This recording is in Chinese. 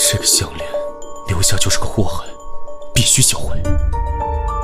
这个项链留下就是个祸害，必须销毁。